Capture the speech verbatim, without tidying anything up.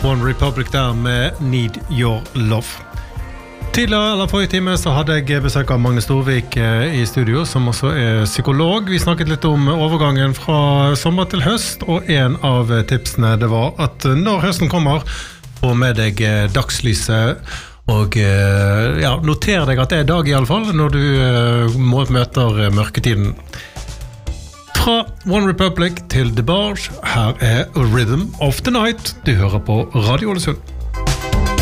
One Republic der med Need Your Love. Tidligere, eller forrige time, så hadde jeg besøk av Magne Storvik i studio, som også er psykolog. Vi snakket litt om overgangen fra sommer til høst, og en av tipsene det var at når høsten kommer, få med deg dagslyset, og ja, noter deg at det er dag i alle fall, når du møter mørketiden. Fra One Republic til The Barge, her er Rhythm of the Night. Du hører på Radio Ålesund.